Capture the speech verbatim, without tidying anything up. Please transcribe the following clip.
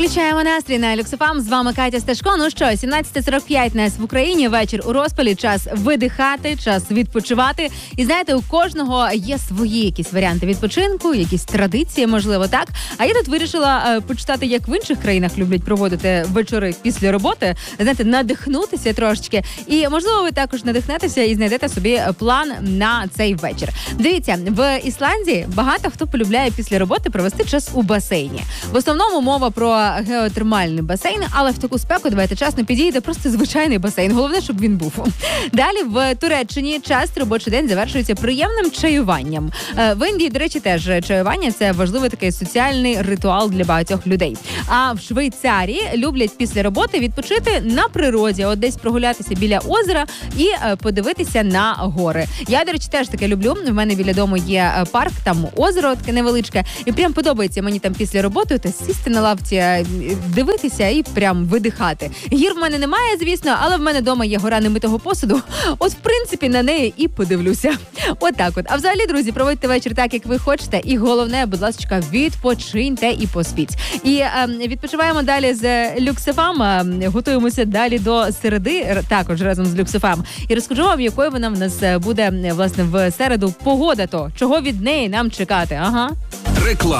Включаємо настрій на Люкс еф ем. З вами Катя Сташко. Ну що, сімнадцята сорок п'ять нас в Україні, вечір у розпалі, час видихати, час відпочивати. І знаєте, у кожного є свої якісь варіанти відпочинку, якісь традиції, можливо, так. А я тут вирішила е, почитати, як в інших країнах люблять проводити вечори після роботи, знаєте, надихнутися трошечки. І, можливо, ви також надихнетеся і знайдете собі план на цей вечір. Дивіться, в Ісландії багато хто полюбляє після роботи провести час у басейні. В основному мова про геотермальний басейн, але в таку спеку, давайте чесно, підійде просто звичайний басейн. Головне, щоб він був. Далі в Туреччині часто робочий день завершується приємним чаюванням. В Індії, до речі, теж чаювання – це важливий такий соціальний ритуал для багатьох людей. А в Швейцарії люблять після роботи відпочити на природі, от десь прогулятися біля озера і подивитися на гори. Я, до речі, теж таке люблю. В мене біля дому є парк, там озеро таке невеличке, і прям подобається мені там після роботи та сісти на лавці, дивитися і прям видихати. Гір в мене немає, звісно, але в мене вдома є гора немитого посуду. От, в принципі, на неї і подивлюся. От так от. А взагалі, друзі, проводьте вечір так, як ви хочете. І головне, будь ласка, відпочиньте і поспіть. І е, відпочиваємо далі з Люкс еф ем. Е, готуємося далі до середи, також разом з Люкс еф ем. І розкажу вам, якою вона в нас буде, власне, в середу погода то. Чого від неї нам чекати? Ага. Реклама.